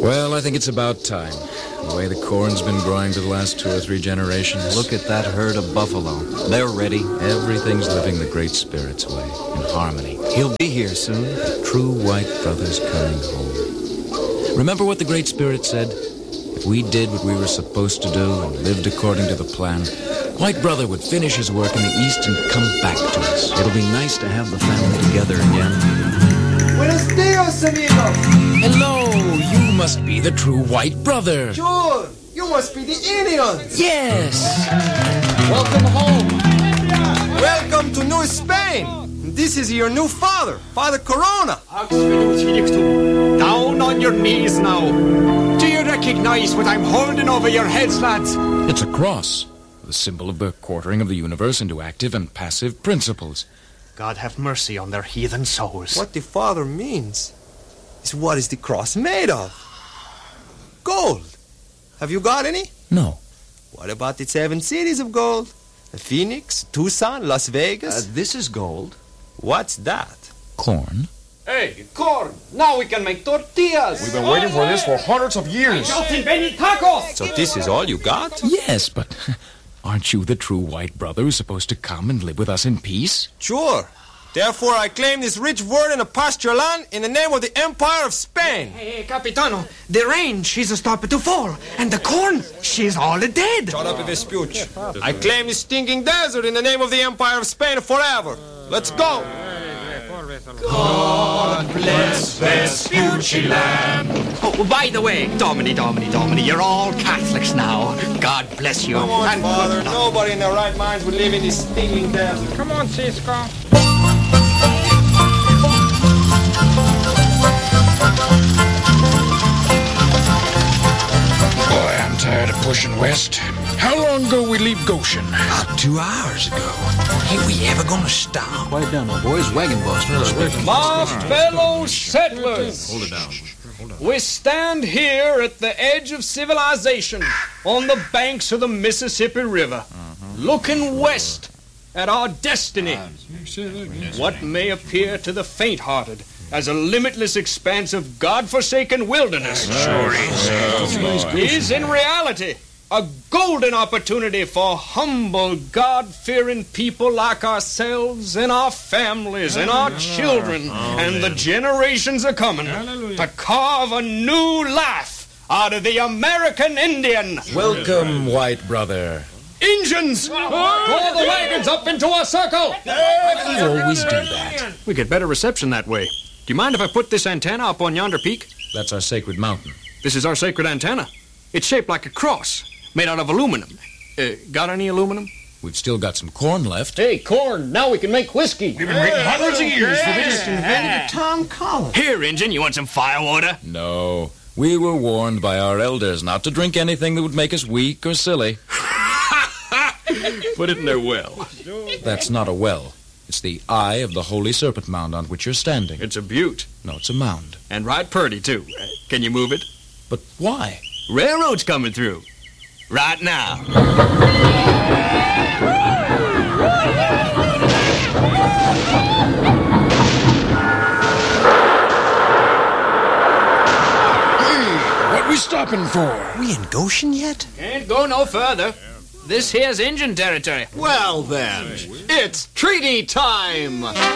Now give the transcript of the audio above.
Well, I think it's about time. The way the corn's been growing for the last 2 or 3 generations. Look at that herd of buffalo. They're ready. Everything's living the Great Spirit's way, in harmony. He'll be here soon. True white brothers coming home. Remember what the Great Spirit said? If we did what we were supposed to do and lived according to the plan, White Brother would finish his work in the East and come back to us. It'll be nice to have the family together again. Buenos dias, amigo. Hello, you must be the true White Brother. Sure, you must be the Indians. Yes. Welcome home. Welcome to New Spain. This is your new father, Father Corona. Down on your knees now. Do you recognize what I'm holding over your heads, lads? It's a cross, the symbol of the quartering of the universe into active and passive principles. God have mercy on their heathen souls. What the father means is what is the cross made of? Gold. Have you got any? No. What about the 7 cities of gold? Phoenix, Tucson, Las Vegas? This is gold. What's that? Corn. Hey, corn! Now we can make tortillas! We've been waiting for this for hundreds of years. So this is all you got? Yes, but aren't you the true White Brother who's supposed to come and live with us in peace? Sure. Therefore, I claim this rich word in a pasture land in the name of the Empire of Spain. Hey, Capitano, the rain, she's stopped to fall, and the corn, she's all dead. Shut up, Vespucci. I claim this stinking desert in the name of the Empire of Spain forever. Let's go. God bless Vespucci land. Oh, by the way, Domini, you're all Catholics now. God bless you. Come on, Father. Nobody in their right minds would live in this stinking desert. Come on, Cisco. Boy, I'm tired of pushing west. How long ago we leave Goshen? About 2 hours ago. Ain't we ever gonna stop? Quiet down now, boys. Wagon busters. My fellow settlers, Hold it down. we stand here at the edge of civilization on the banks of the Mississippi River, looking west at our destiny. What may appear to the faint-hearted as a limitless expanse of God-forsaken wilderness is in reality a golden opportunity for humble, God-fearing people like ourselves and our families and our children and the generations a coming to carve a new life out of the American Indian. Welcome, White Brother. Injuns! Draw the wagons up into a circle! You always do that. We get better reception that way. Do you mind if I put this antenna up on yonder peak? That's our sacred mountain. This is our sacred antenna. It's shaped like a cross, made out of aluminum. Got any aluminum? We've still got some corn left. Hey, corn, now we can make whiskey. We've been waiting hundreds of years for this. Tom Collins. Here, Injun, you want some firewater? No. We were warned by our elders not to drink anything that would make us weak or silly. Put it in their well. That's not a well. It's the eye of the Holy Serpent Mound on which you're standing. It's a butte. No, it's a mound. And right purty, too. Can you move it? But why? Railroad's coming through. Right now. What we stopping for? We in Goshen yet? Can't go no further. This here's Injun territory. Well, then, it's treaty time.